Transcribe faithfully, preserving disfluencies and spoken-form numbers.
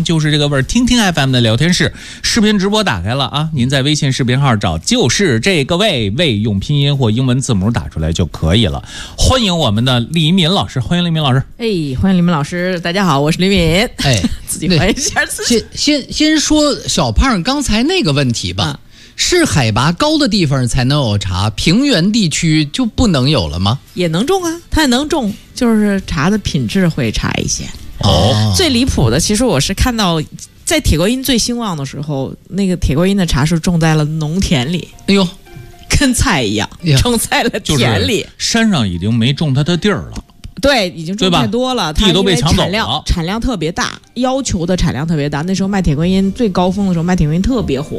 方就是这个味儿。听听 F M 的聊天室视频直播打开了啊，您在微信视频号找就是这个味，味用拼音或英文字母打出来就可以了。欢迎我们的李敏老师，欢迎李敏老师。 哎，欢迎李敏老师，大家好，我是李敏。 哎， 自己欢迎一下自己。 先先先说小胖刚才那个问题吧。啊，是海拔高的地方才能有茶，平原地区就不能有了吗？ 也能种啊，它也能种，就是茶的品质会差一些。 哦， 最离谱的，其实我是看到在铁观音最兴旺的时候，那个铁观音的茶是种在了农田里。 哎呦， 跟菜一样，种在了田里。 就是山上已经没种它的地儿了。 对，已经种太多了， 地都被抢走了， 产量产量特别大，要求的产量特别大。那时候卖铁观音最高峰的时候，卖铁观音特别火。